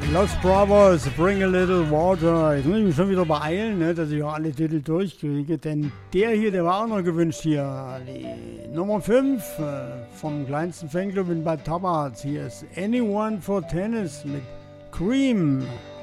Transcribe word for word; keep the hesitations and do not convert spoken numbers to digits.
Lost Brothers, Bring a Little Water. Jetzt muss ich mich schon wieder beeilen, ne, dass ich auch alle Titel durchkriege, denn der hier, der war auch noch gewünscht hier. Die Nummer fünf äh, vom kleinsten Fanclub in Bad Tabarz. Hier ist Anyone for Tennis mit Cream.